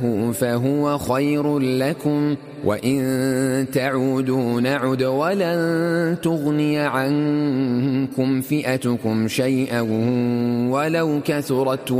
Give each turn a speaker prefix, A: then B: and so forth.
A: فهو خير لكم، وإن تعودوا نعد ولن تغني عنكم فئتكم شيئا ولو كثرت